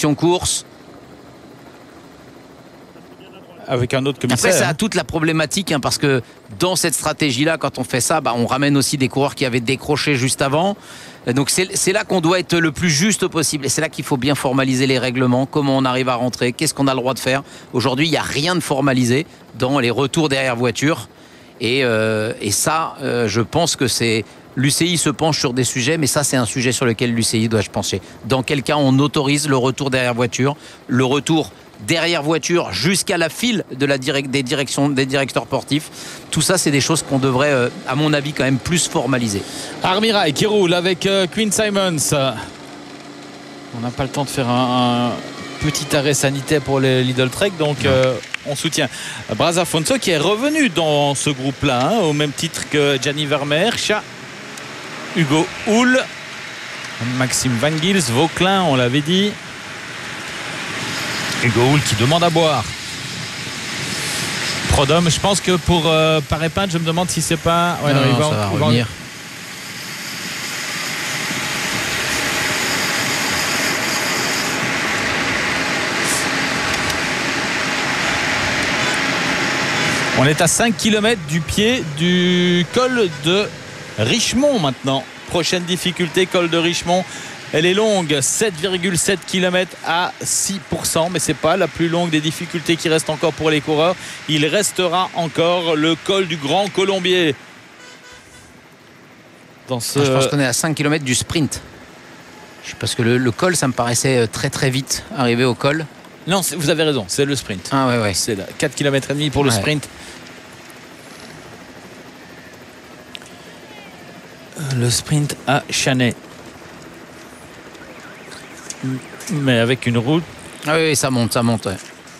direction course. Avec un autre commissaire. Après, ça a toute la problématique, parce que dans cette stratégie-là, quand on fait ça, on ramène aussi des coureurs qui avaient décroché juste avant. Donc c'est là qu'on doit être le plus juste possible. Et c'est là qu'il faut bien formaliser les règlements, comment on arrive à rentrer, qu'est-ce qu'on a le droit de faire. Aujourd'hui, il n'y a rien de formalisé dans les retours derrière voiture. Et ça, je pense que c'est... L'UCI se penche sur des sujets, mais ça, c'est un sujet sur lequel l'UCI doit se pencher. Dans quel cas on autorise le retour derrière voiture, le retour derrière voiture jusqu'à la file des directeurs sportifs. Tout ça, c'est des choses qu'on devrait, à mon avis, quand même plus formaliser. Armirail qui roule avec Quinn Simmons. On n'a pas le temps de faire un petit arrêt sanitaire pour les Lidl Trek, donc on soutient Braz Afonso qui est revenu dans ce groupe-là, au même titre que Gianni Vermeersch, Hugo Hull, Maxime Van Gils, Vauclin, on l'avait dit. Hugo Hull qui demande à boire. Prodhomme, je pense que pour Paré-Peintre, je me demande si c'est pas... Ouais, non, il va revenir. On est à 5 km du pied du col de Richemont maintenant. Prochaine difficulté, col de Richemont. Elle est longue, 7,7 km à 6%, mais c'est pas la plus longue des difficultés qui restent encore pour les coureurs. Il restera encore le col du Grand Colombier. Je pense qu'on est à 5 km du sprint. Parce que le col, ça me paraissait très très vite arriver au col. Non, vous avez raison, c'est le sprint. Ah ouais. C'est 4 km et demi pour le sprint. Le sprint à Chanay. Mais avec une route. Ah oui, ça monte. Ouais.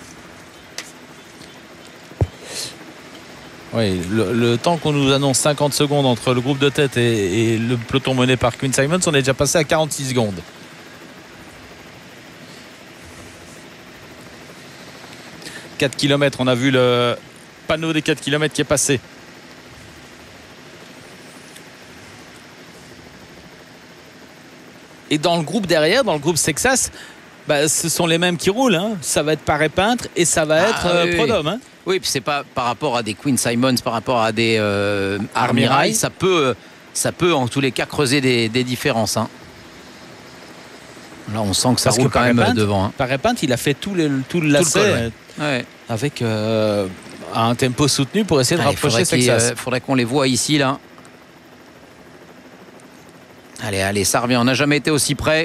Oui, le temps qu'on nous annonce 50 secondes entre le groupe de tête et le peloton mené par Quinn Simmons, on est déjà passé à 46 secondes. « 4 km, on a vu le panneau des 4 km qui est passé. Et dans le groupe derrière, dans le groupe Sexas, ce sont les mêmes qui roulent. Ça va être Paré-Peintre et ça va être Prodhomme. Oui, puis c'est pas par rapport à des Quinn Simmons, par rapport à des Armirail, ça peut en tous les cas creuser des différences. Là, on sent que ça roule quand même devant. Paré-Peintre, il a fait tout le lacet avec un tempo soutenu pour essayer de rapprocher Sexas. Il faudrait qu'on les voit ici, là. Allez, ça revient. On n'a jamais été aussi près.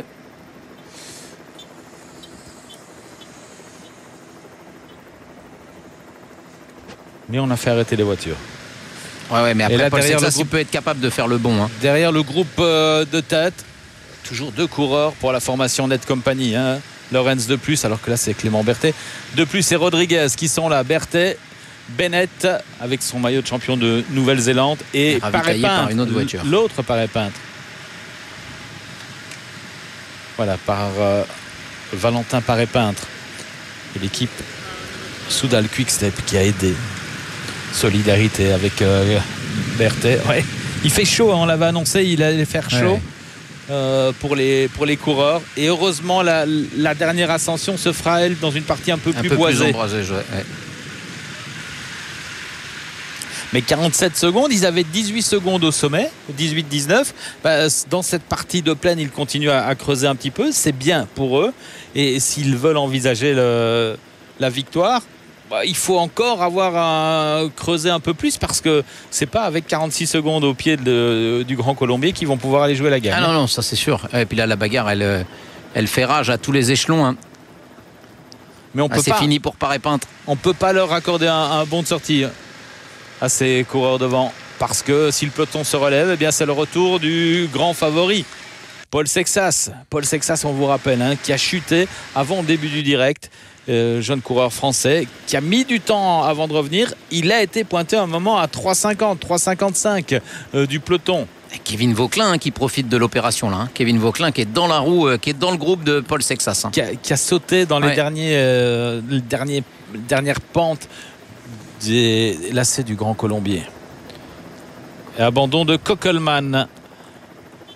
Mais on a fait arrêter les voitures. Ouais, mais après, Paul Sexas, il peut être capable de faire le bon. Derrière le groupe de tête, toujours 2 coureurs pour la formation Net Company. Lorenz de plus, alors que là, c'est Clément Berthet. De plus, c'est Rodriguez qui sont là. Berthet, Bennett, avec son maillot de champion de Nouvelle-Zélande. Et Paré-Peintre, une autre voiture. L'autre Paré-Peintre. Voilà, par Valentin Paré-Peintre et l'équipe Soudal Quick-Step qui a aidé. Solidarité avec Berthet. Ouais. Il fait chaud, on l'avait annoncé, il allait faire chaud pour les coureurs. Et heureusement, la dernière ascension se fera, elle, dans une partie un peu plus boisée. Mais 47 secondes, ils avaient 18 secondes au sommet, 18-19. Dans cette partie de plaine, ils continuent à creuser un petit peu. C'est bien pour eux. Et s'ils veulent envisager la victoire, il faut encore creuser un peu plus, parce que c'est pas avec 46 secondes au pied du Grand Colombier qu'ils vont pouvoir aller jouer la gagne. Ah non, ça c'est sûr. Et puis là, la bagarre, elle fait rage à tous les échelons. Mais c'est fini pour Paré-Peintre. On peut pas leur accorder un bon de sortie à ces coureurs devant, parce que si le peloton se relève, eh bien c'est le retour du grand favori, Paul Sexas. Paul Sexas, on vous rappelle, qui a chuté avant le début du direct, jeune coureur français qui a mis du temps avant de revenir. Il a été pointé à un moment à 3,50, 3,55 du peloton. Et Kevin Vauclin qui profite de l'opération là. Kevin Vauclin qui est dans la roue, qui est dans le groupe de Paul Sexas. Qui a sauté dans les dernières pentes des lacets du Grand Colombier. Et abandon de Kockelman.